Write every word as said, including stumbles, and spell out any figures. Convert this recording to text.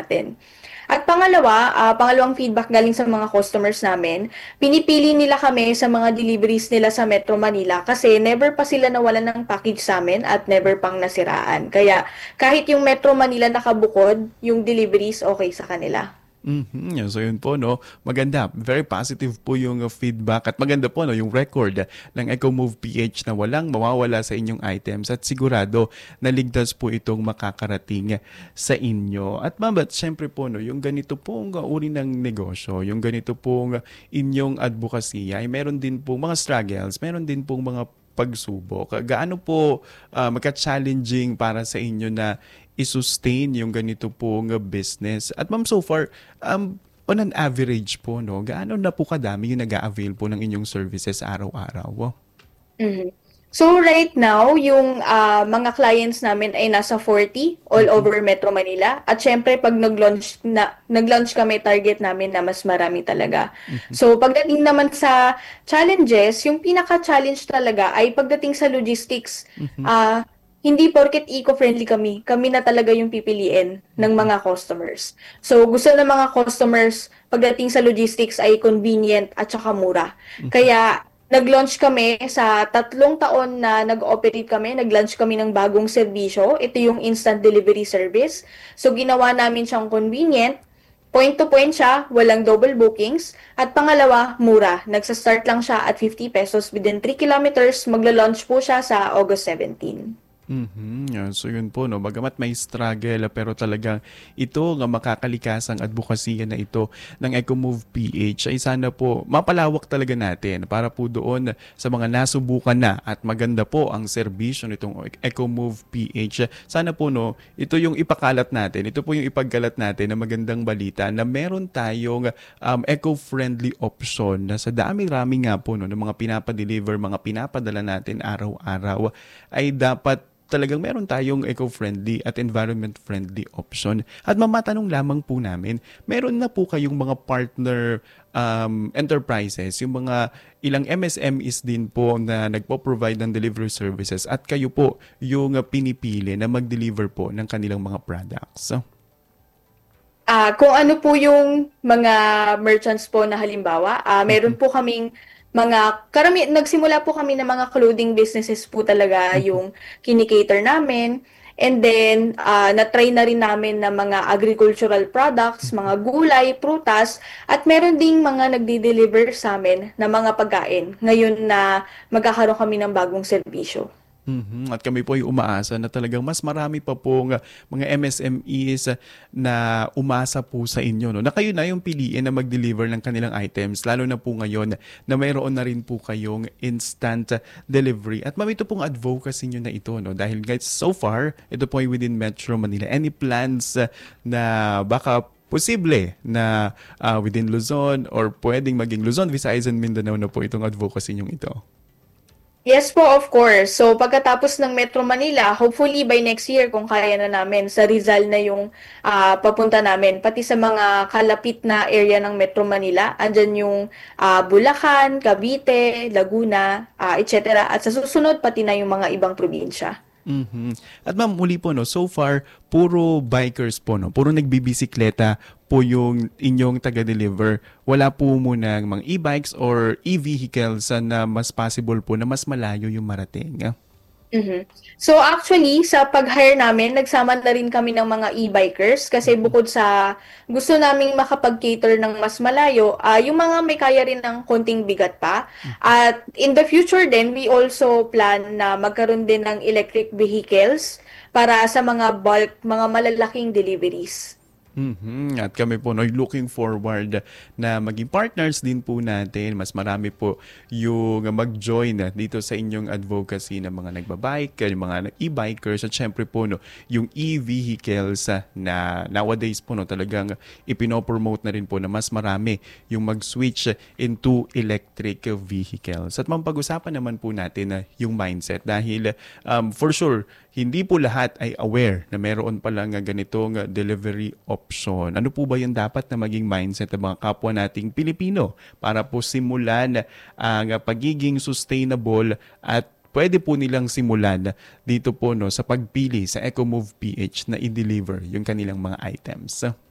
natin. At pangalawa, ah, pangalawang feedback galing sa mga customers namin, pinipili nila kami sa mga deliveries nila sa Metro Manila kasi never pa sila nawalan ng package sa amin at never pang nasiraan. Kaya kahit yung Metro Manila nakabukod, yung deliveries okay sa kanila. Mhm, yeah, so yun po, no, maganda, very positive po yung uh, feedback at maganda po, no, yung record ng EcoMove P H na walang mawawala sa inyong items at sigurado na ligtas po itong makakarating sa inyo. At ma'am, at syempre po, no, yung ganito pong uh, uri ng negosyo, yung ganito pong uh, inyong advocacy ay meron din pong mga struggles, meron din pong mga pagsubok. Gaano po uh, magka-challenging para sa inyo na i-sustain yung ganito pong uh, business? At ma'am, so far, um, on an average po, no, gaano na po kadami yung nag-a-avail po ng inyong services araw-araw? Mhm. So right now, yung ah, mga clients namin ay nasa forty all Mhm. over Metro Manila. At syempre, pag nag-launch na nag-launch kami, target namin na mas marami talaga. Mhm. So pagdating naman sa challenges, yung pinaka-challenge talaga ay pagdating sa logistics. Mhm. Ah, hindi porket eco-friendly kami, kami na talaga yung pipiliin ng Mhm. mga customers. So gusto ng mga customers pagdating sa logistics ay convenient at saka mura. Mhm. Kaya nag-launch kami sa tatlong taon na nag-ooperate kami, nag-launch kami ng bagong serbisyo. Ito yung instant delivery service. So ginawa namin siyang convenient, point to point siya, walang double bookings. At pangalawa, mura. Nagsa-start lang siya at fifty pesos within three kilometers. Magla-launch po siya sa August seventeenth. Mhm, yan. So yun po, no, bagamat may struggle pero talagang ito nga makakalikasang advokasya na ito ng EcoMove P H ay sana po mapalawak talaga natin para po doon sa mga nasubukan na at maganda po ang serbisyo nitong EcoMove P H. Sana po, no, ito yung ipakalat natin, ito po yung ipagkalat natin na magandang balita na meron tayong um, eco-friendly option na sa dami-rami nga po, no, ng mga pinapadeliver, mga pinapadala natin araw-araw ay dapat talagang meron tayong eco-friendly at environment-friendly option. At mamatanong lamang po namin, meron na po kayong mga partner um, enterprises, yung mga ilang M S M Es din po na nagpo-provide ng delivery services at kayo po yung uh, pinipili na mag-deliver po ng kanilang mga products. Ah, kung ano po yung mga merchants po na halimbawa, ah, meron Mhm. po kaming mga karami nagsimula po kami ng mga clothing businesses po talaga Mhm. yung kini-cater namin. And then, ah, na-try na rin namin na mga agricultural products, Mhm. mga gulay, prutas, at meron ding mga nagde-deliver sa amin na mga pagkain. Ngayon na magkakaroon kami ng bagong serbisyo. Mhm. At kami po ay umaasa na talagang mas marami pa pong uh, mga M S M Es na umasa po sa inyo, no? Na kayo na yung piliin na mag-deliver ng kanilang items, lalo na po ngayon na mayroon na rin po kayong instant delivery. At ma'am, ito pong advocacy nyo na ito, no? Dahil guys, so far, ito po ay within Metro Manila. Any plans uh, na baka posible na uh, within Luzon or pwedeng maging Luzon, Visayas and Mindanao na po itong advocacy nyong ito? Yes po, of course. So, pagkatapos ng Metro Manila, hopefully by next year, kung kaya na namin, sa Rizal na yung ah, papunta namin. Pati sa mga kalapit na area ng Metro Manila, andyan yung ah, Bulacan, Cavite, Laguna, ah, et cetera. At sa susunod, pati na yung mga ibang probinsya. Mhm. At ma'am, muli po, no, so far, puro bikers po, no? Puro nagbibisikleta po yung inyong taga-deliver. Wala po munang mga e-bikes or e-vehicles ah, na mas possible po na mas malayo yung marating. Mhm. So actually, sa pag-hire namin, nagsama na rin kami ng mga e-bikers kasi Mhm. bukod sa gusto naming makapag-cater ng mas malayo, ah yung mga may kaya rin ng konting bigat pa. Mhm. At in the future din, we also plan na magkaroon din ng electric vehicles para sa mga bulk, mga malalaking deliveries. Mhm. At kami po, no, looking forward na maging partners din po natin. Mas marami po yung mag-join dito sa inyong advocacy ng mga nagbabike, yung mga e-bikers, at syempre po, no, yung e-vehicles ah, na nowadays po, no, talagang ipinopromote na rin po na mas marami yung mag-switch into electric vehicles. At mampag-usapan naman po natin na yung mindset dahil um, for sure, hindi po lahat ay aware na meron palang ganitong delivery option. Ano po ba yung dapat na maging mindset ng mga kapwa nating Pilipino para po simulan ang pagiging sustainable at pwede po nilang simulan dito po, no, sa pagpili sa EcoMove P H na i-deliver yung kanilang mga items?